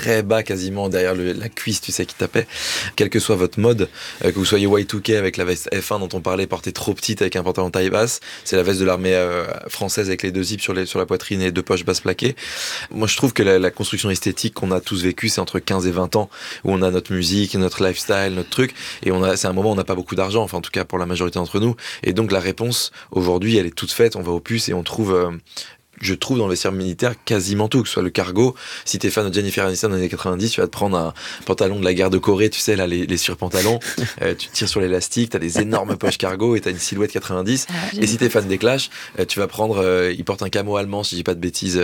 très bas, quasiment derrière la cuisse, tu sais, qui tapait. Quel que soit votre mode, que vous soyez Y2K avec la veste F1 dont on parlait, portée trop petite avec un pantalon taille basse, c'est la veste de l'armée française avec les 2 zips sur la poitrine et 2 poches basses plaquées. Moi, je trouve que la construction esthétique qu'on a tous vécue, c'est entre 15 et 20 ans, où on a notre musique, notre lifestyle, notre truc, et c'est un moment où on n'a pas beaucoup d'argent, enfin en tout cas pour la majorité d'entre nous, et donc la réponse aujourd'hui elle est toute faite, on va au puces et on trouve je trouve dans le vestiaire militaire quasiment tout, que ce soit le cargo. Si t'es fan de Jennifer Aniston dans les années 90, tu vas te prendre un pantalon de la guerre de Corée, tu sais là, les surpantalons, tu tires sur l'élastique, t'as des énormes poches cargo et t'as une silhouette 90. Et si t'es fan des Clash, tu vas prendre, ils portent un camo allemand, si je dis pas de bêtises,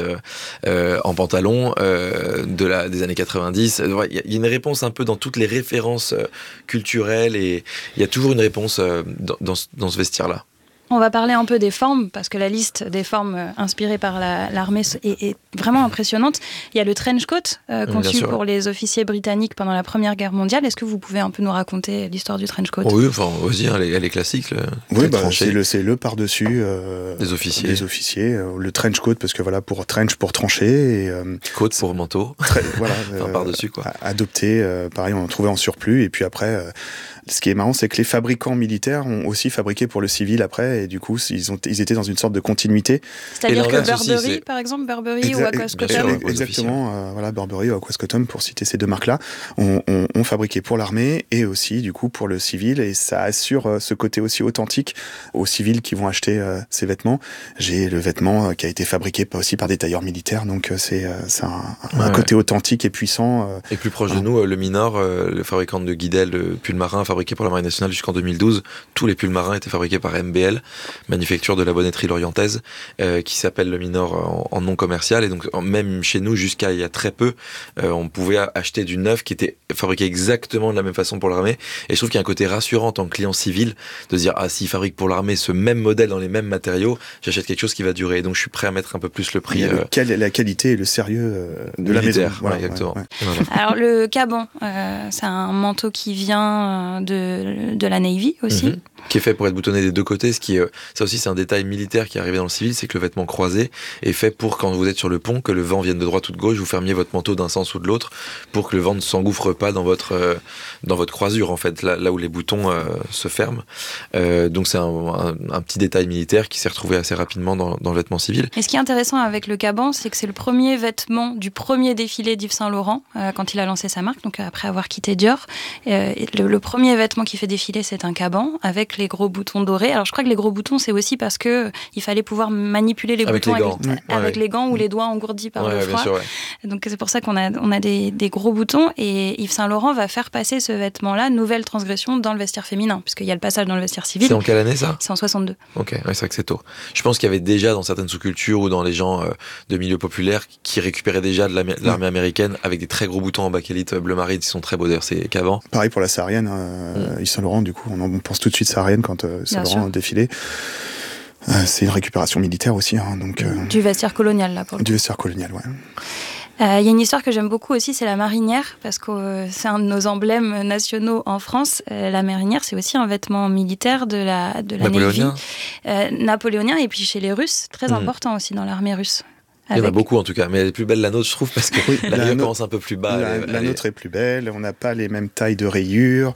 en pantalon des années 90. Il y a une réponse un peu dans toutes les références culturelles, et il y a toujours une réponse dans ce vestiaire-là. On va parler un peu des formes, parce que la liste des formes inspirées par l'armée est vraiment impressionnante. Il y a le trench coat, conçu pour les officiers britanniques pendant la Première Guerre mondiale. Est-ce que vous pouvez un peu nous raconter l'histoire du trench coat ? Oui, enfin, vas-y, elle est classique. Oui, c'est le par-dessus des officiers. Le trench coat, parce que voilà, pour trench, pour trancher. Et, coat pour manteau. Voilà, enfin, par-dessus, quoi. Adopté, pareil, on en trouvait en surplus. Et puis après... ce qui est marrant, c'est que les fabricants militaires ont aussi fabriqué pour le civil après, et du coup, ils étaient dans une sorte de continuité. C'est-à-dire que Burberry, par exemple, Burberry ou Aquascotum. Exactement, voilà, Burberry ou Aquascotum, pour citer ces 2 marques-là, ont fabriqué pour l'armée et aussi, du coup, pour le civil, et ça assure ce côté aussi authentique aux civils qui vont acheter ces vêtements. J'ai le vêtement qui a été fabriqué aussi par des tailleurs militaires, donc c'est un côté authentique et puissant. Et plus proche de nous, le Minor, le fabricant de guidel, de pull marin, fabriqué pour la Marine nationale jusqu'en 2012. Tous les pulls marins étaient fabriqués par MBL, manufacture de la bonneterie lorientaise, qui s'appelle le Minor en nom commercial. Et donc, même chez nous, jusqu'à il y a très peu, on pouvait acheter du neuf qui était fabriqué exactement de la même façon pour l'armée. Et je trouve qu'il y a un côté rassurant en tant que client civil de se dire, ah, s'ils fabriquent pour l'armée ce même modèle dans les mêmes matériaux, j'achète quelque chose qui va durer. Et donc, je suis prêt à mettre un peu plus le prix. La qualité et le sérieux de la maison. Voilà, exactement. Ouais. Voilà. Alors, le caban, c'est un manteau qui vient de la Navy aussi. Qui est fait pour être boutonné des 2 côtés. Ça aussi, c'est un détail militaire qui est arrivé dans le civil, c'est que le vêtement croisé est fait pour, quand vous êtes sur le pont, que le vent vienne de droite ou de gauche, vous fermiez votre manteau d'un sens ou de l'autre, pour que le vent ne s'engouffre pas dans votre croisure, en fait, là où les boutons se ferment. Donc c'est un petit détail militaire qui s'est retrouvé assez rapidement dans le vêtement civil. Et ce qui est intéressant avec le caban, c'est que c'est le premier vêtement du premier défilé d'Yves Saint Laurent, quand il a lancé sa marque, donc après avoir quitté Dior. Le premier vêtement qui fait défiler, c'est un caban, avec les gros boutons dorés. Alors je crois que les gros boutons, c'est aussi parce que il fallait pouvoir manipuler les boutons avec les gants ou les doigts engourdis par le froid. Sûr, donc c'est pour ça qu'on a des gros boutons, et Yves Saint Laurent va faire passer ce vêtement-là, nouvelle transgression, dans le vestiaire féminin, puisqu'il y a le passage dans le vestiaire civil. C'est en quelle année ça ? C'est en 62. Ok, ouais, c'est vrai que c'est tôt. Je pense qu'il y avait déjà dans certaines sous-cultures ou dans les gens de milieux populaires qui récupéraient déjà de l'armée américaine avec des très gros boutons en bakélite bleu marine qui sont très beaux d'ailleurs, c'est qu'avant. Pareil pour la saharienne, Yves Saint Laurent, du coup, on pense tout de suite saharienne quand Saint Laurent a défilé. C'est une récupération militaire aussi. Donc, du vestiaire colonial, là, pour le coup. Du vestiaire colonial, ouais. Il y a une histoire que j'aime beaucoup aussi, c'est la marinière, parce que c'est un de nos emblèmes nationaux en France. La marinière, c'est aussi un vêtement militaire de la Navy. Napoléonien, et puis chez les Russes, très important aussi dans l'armée russe. Il y en a beaucoup en tout cas, mais elle est plus belle la nôtre, je trouve, parce que la rayure commence un peu plus bas. La nôtre est plus belle, on n'a pas les mêmes tailles de rayures,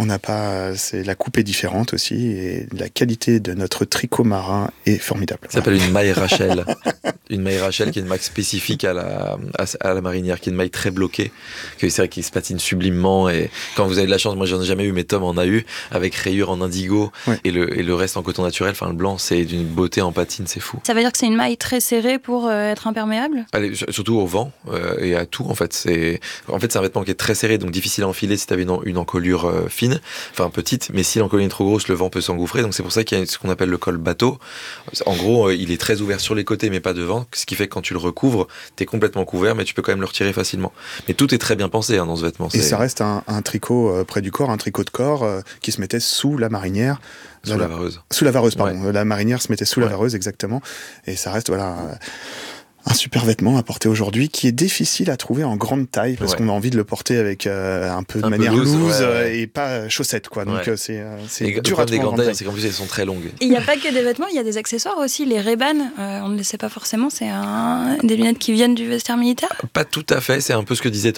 la coupe est différente aussi, et la qualité de notre tricot marin est formidable. Ça s'appelle une maille Rachel. Une maille Rachel qui est une maille spécifique à la marinière, qui est une maille très bloquée, que c'est vrai qu'il se patine sublimement, et quand vous avez de la chance, moi j'en ai jamais eu, mais Tom en a eu, avec rayures en indigo, et le reste en coton naturel, enfin le blanc, c'est d'une beauté en patine, c'est fou. Ça veut dire que c'est une maille très serrée pour être imperméable ? Allez, surtout au vent et à tout en fait. C'est un vêtement qui est très serré, donc difficile à enfiler si tu avais une encolure fine, enfin petite, mais si l'encolure est trop grosse, le vent peut s'engouffrer, donc c'est pour ça qu'il y a ce qu'on appelle le col bateau. En gros, il est très ouvert sur les côtés mais pas devant, ce qui fait que quand tu le recouvres, t'es complètement couvert, mais tu peux quand même le retirer facilement. Mais tout est très bien pensé dans ce vêtement. Et ça reste un tricot près du corps, un tricot de corps qui se mettait sous la marinière. Sous la vareuse. Sous la vareuse, pardon. Ouais. La marinière se mettait sous la vareuse, exactement. Et ça reste, un super vêtement à porter aujourd'hui qui est difficile à trouver en grande taille parce qu'on a envie de le porter avec un peu de manière loose et pas chaussette, quoi. Donc c'est dur à trouver. Des grandes tailles, c'est qu'en plus elles sont très longues. Il n'y a pas que des vêtements, il y a des accessoires aussi. Les Ray-Ban, on ne le sait pas forcément, c'est des lunettes qui viennent du vestiaire militaire. Pas tout à fait, c'est un peu ce que disait